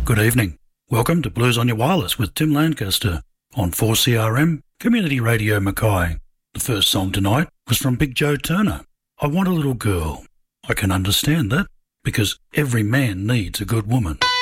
Good evening. Welcome to Blues on Your Wireless with Tim Lancaster on 4CRM Community Radio Mackay. The first song tonight was from Big Joe Turner, I Want a Little Girl. I can understand that because every man needs a good woman.